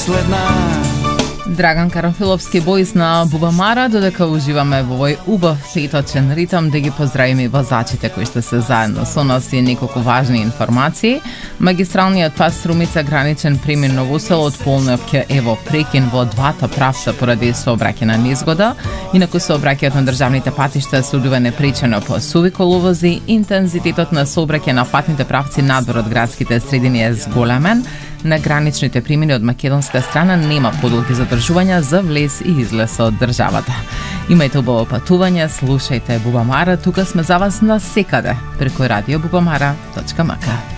последна. Драган Карамфиловски бојс на Бубамара, додека уживаме во овој убав петочен ритм, да ги поздравиме возачите кои што се заедно со нас и неколку важни информации. Магистралниот пас Румица граничен премин Новосел од полнок ќе ево прекин во двата правца поради сообраќајна незгода. Инаку сообраќајот на државните патишта следува непречено по суви коловози, интензитетот на сообраќај на патните правци надвор од градските средини е зголемен. На граничните премини од македонска страна нема подолги задржувања за влез и излез од државата. Имајте убаво патување, слушајте Бубамара, тука сме за вас на секаде преку радиобубамара.мк.